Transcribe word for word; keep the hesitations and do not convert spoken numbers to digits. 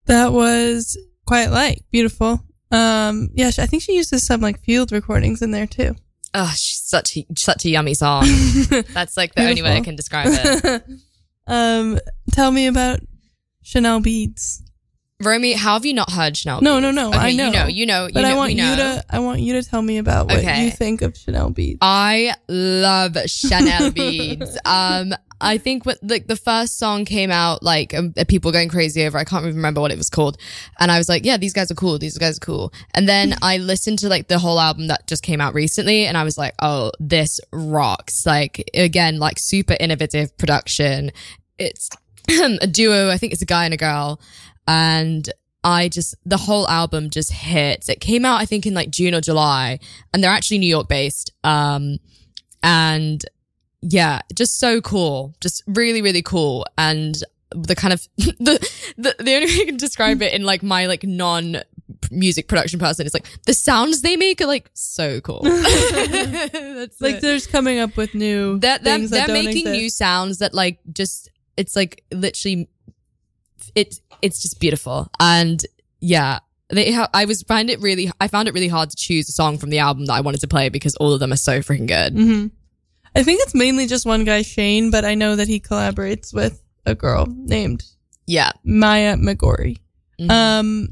That was Quiet Light. Beautiful. Um, yeah, I think she uses some like field recordings in there too. Oh, she's such a, such a yummy song. That's like the Beautiful. Only way I can describe it. um, tell me about Chanel Beads. Romy, how have you not heard Chanel No, Beads? no, no. Okay, I know. You know, you know, you but know. I want we know. you to. I want you to tell me about what okay. you think of Chanel Beads. I love Chanel Beads. Um, I think when like the first song came out, like um, people were going crazy over. I can't even remember what it was called, and I was like, yeah, these guys are cool. These guys are cool. And then I listened to like the whole album that just came out recently, and I was like, oh, this rocks. Like again, like super innovative production. It's a duo. I think it's a guy and a girl, and I just, the whole album just hits. It came out, I think, in like June or July, and they're actually New York based. Um, and yeah, just so cool. Just really, really cool. And the kind of, the, the, the only way I can describe it in like my like non music production person is like the sounds they make are like so cool. That's like it. They're just coming up with new they're, they're, things they're that don't making exist. new sounds that like just, it's like literally, it's, it's just beautiful. And yeah, they ha- I was find it really, I found it really hard to choose a song from the album that I wanted to play because all of them are so freaking good. Mm-hmm. I think it's mainly just one guy, Shane, but I know that he collaborates with a girl named yeah Maya Magori. Mm-hmm. Um,